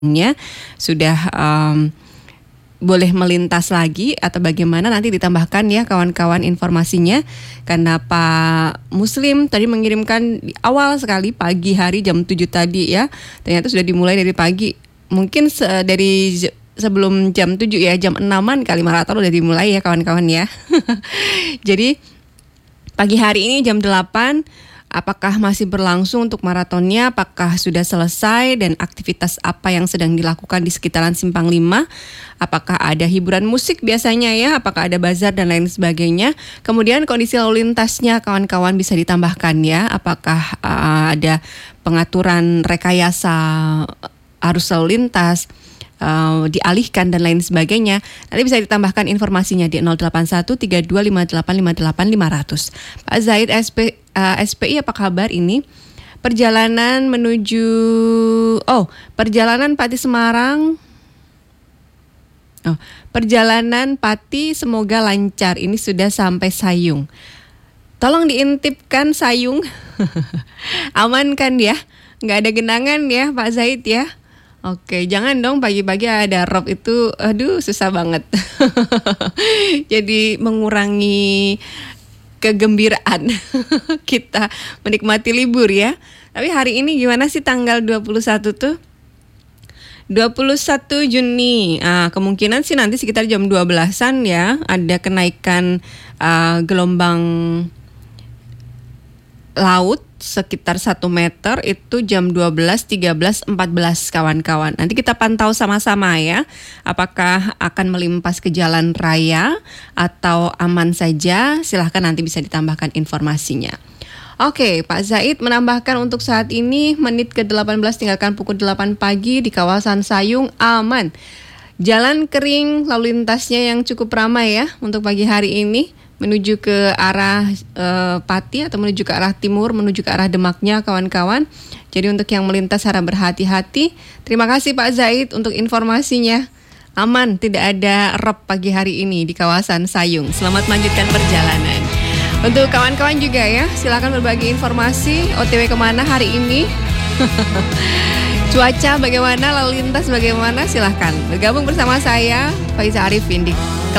sudah boleh melintas lagi atau bagaimana, nanti ditambahkan ya kawan-kawan informasinya, karena Pak Muslim tadi mengirimkan di awal sekali pagi hari jam 7 tadi ya, ternyata sudah dimulai dari pagi, mungkin dari sebelum jam 7 ya, jam 6-an kali maraton udah dimulai ya kawan-kawan ya. Jadi pagi hari ini jam 8, apakah masih berlangsung untuk maratonnya, apakah sudah selesai, dan aktivitas apa yang sedang dilakukan di sekitaran Simpang 5, apakah ada hiburan musik biasanya ya, apakah ada bazar dan lain sebagainya. Kemudian kondisi lalu lintasnya kawan-kawan bisa ditambahkan ya, apakah ada pengaturan rekayasa arus lalu lintas, dialihkan dan lain sebagainya. Nanti bisa ditambahkan informasinya di 081325858 500. Pak Zaid SPI, apa kabar ini? Perjalanan menuju perjalanan Pati Semarang. Perjalanan Pati semoga lancar. Ini sudah sampai Sayung. Tolong diintipkan Sayung. Aman kan ya? Nggak ada genangan ya Pak Zaid ya? Oke, jangan dong pagi-pagi ada rob itu, aduh susah banget. Jadi mengurangi kegembiraan kita menikmati libur ya. Tapi hari ini gimana sih tanggal 21 tuh? 21 Juni, kemungkinan sih nanti sekitar jam 12-an ya, ada kenaikan gelombang laut sekitar 1 meter itu jam 12, 13, 14 kawan-kawan. Nanti kita pantau sama-sama ya, apakah akan melimpas ke jalan raya atau aman saja. Silahkan nanti bisa ditambahkan informasinya. Oke, Pak Zaid menambahkan untuk saat ini menit ke-18 tinggalkan pukul 8 pagi di kawasan Sayung aman. Jalan kering, lalu lintasnya yang cukup ramai ya untuk pagi hari ini. Menuju ke arah Pati atau menuju ke arah timur, menuju ke arah Demaknya kawan-kawan. Jadi untuk yang melintas harap berhati-hati. Terima kasih Pak Zaid untuk informasinya. Aman, tidak ada rob pagi hari ini di kawasan Sayung. Selamat melanjutkan perjalanan. Untuk kawan-kawan juga ya, silakan berbagi informasi OTW kemana hari ini. Cuaca bagaimana, lalu lintas bagaimana, silahkan bergabung bersama saya Faiza Arifin di